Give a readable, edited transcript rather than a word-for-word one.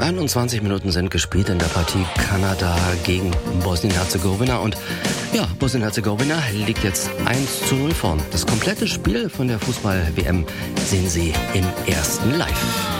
21 Minuten sind gespielt in der Partie Kanada gegen Bosnien-Herzegowina. Und ja, Bosnien-Herzegowina liegt jetzt 1:0 vorn. Das komplette Spiel von der Fußball-WM sehen Sie im ersten Live.